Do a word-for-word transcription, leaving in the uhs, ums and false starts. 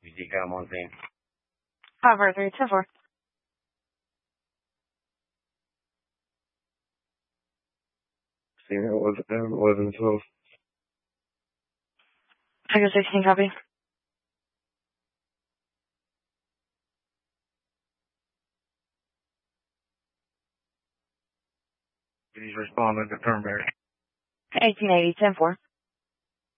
G come on scene. five four three ten four. Seen it wasn't, it wasn't so. Figure sixteen copy. Please respond to the Turnberry. eighteen eighty ten four.